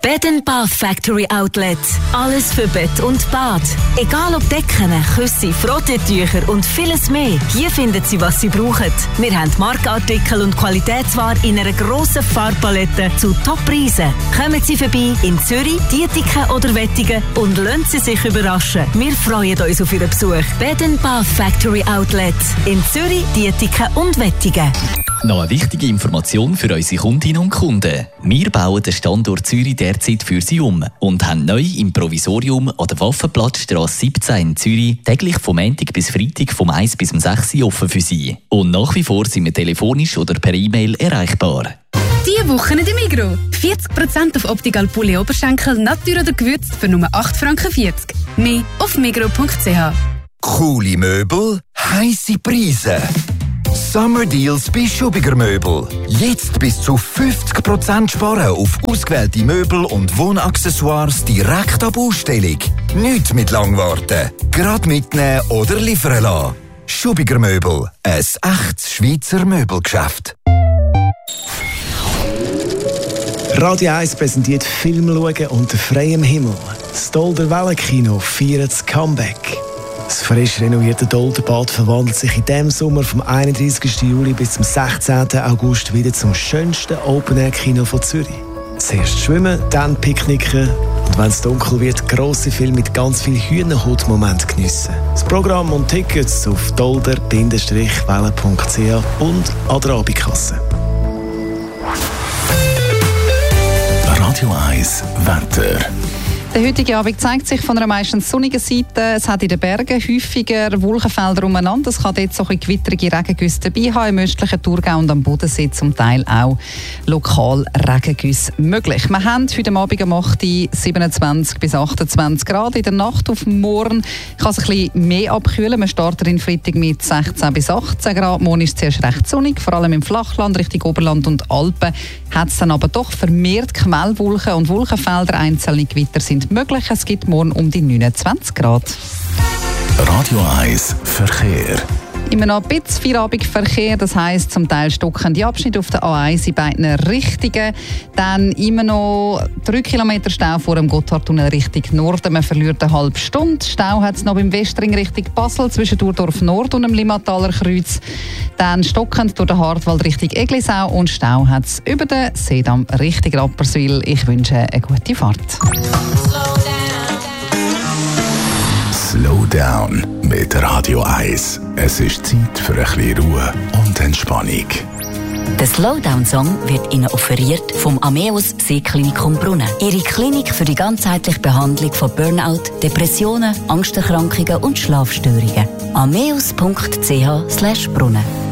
Bed & Bath Factory Outlet. Alles für Bett und Bad. Egal ob Decken, Küsse, Frotteetücher und vieles mehr. Hier finden Sie, was Sie brauchen. Wir haben Markenartikel und Qualitätsware in einer grossen Farbpalette zu Top-Preisen. Kommen Sie vorbei in Zürich, Dietiken oder Wettigen und lassen Sie sich überraschen. Wir freuen uns auf Ihren Besuch. Bed & Bath Factory Outlet in Zürich, Dietiken und Wettigen. Noch eine wichtige Information für unsere Kundinnen und Kunden. Wir bauen den Standort Zürich derzeit für Sie um und haben neu im Provisorium an der Waffenplatzstrasse 17 in Zürich täglich vom Montag bis Freitag vom 1 bis 6 Uhr offen für Sie. Und nach wie vor sind wir telefonisch oder per E-Mail erreichbar. Diese Woche in der Migros. 40% auf Optical Pulli Oberschenkel, Natur oder gewürzt für nur 8,40 Franken. Mehr auf migros.ch. Coole Möbel, heisse Preise. Summer Deals bei Schubiger Möbel. Jetzt bis zu 50% sparen auf ausgewählte Möbel und Wohnaccessoires direkt ab Ausstellung. Nicht mit Langwarten. Gerade mitnehmen oder liefern lassen. Schubiger Möbel. Ein echtes Schweizer Möbelgeschäft. Radio 1 präsentiert Filmschauen unter freiem Himmel. Das Dolder Wellenkino feiert das Comeback. Das frisch renovierte Dolderbad verwandelt sich in diesem Sommer vom 31. Juli bis zum 16. August wieder zum schönsten Open-Air-Kino von Zürich. Zuerst schwimmen, dann picknicken und wenn es dunkel wird, grosse Filme mit ganz vielen Hühnerhaut-Momenten geniessen. Das Programm und Tickets auf dolder-welle.ch und an der Abendkasse. Radio 1 Wetter. Der heutige Abend zeigt sich von einer meistens sonnigen Seite. Es hat in den Bergen häufiger Wolkenfelder umeinander. Es kann dort so ein gewitterige Regengüsse dabei haben. Im östlichen Thurgau und am Bodensee zum Teil auch lokal Regengüsse möglich. Wir haben heute Abend am 8. 27 bis 28 Grad. In der Nacht auf morgen kann es ein bisschen mehr abkühlen. Wir starten in Freitag mit 16 bis 18 Grad. Morgen ist es zuerst recht sonnig, vor allem im Flachland, Richtung Oberland und Alpen. Hat es dann aber doch vermehrt Quellwolken und Wolkenfelder. Einzelne Gewitter sind möglich. Es gibt morgen um die 29 Grad. Radio 1 Verkehr. Immer noch ein bisschen Feierabendverkehr, das heisst zum Teil stockende Abschnitte auf der A1 in beiden Richtungen. Dann immer noch 3 Kilometer Stau vor dem Gotthardtunnel Richtung Norden. Man verliert eine halbe Stunde. Stau hat es noch beim Westring Richtung Basel zwischen Durdorf Nord und dem Limmataler Kreuz. Dann stockend durch den Hartwald Richtung Eglisau und Stau hat es über den Seedamm Richtung Rapperswil. Ich wünsche eine gute Fahrt. Slow down mit Radio 1. Es ist Zeit für ein bisschen Ruhe und Entspannung. Der Slowdown-Song wird Ihnen offeriert vom Ameos Seeklinikum Brunnen. Ihre Klinik für die ganzheitliche Behandlung von Burnout, Depressionen, Angsterkrankungen und Schlafstörungen. ameos.ch/Brunnen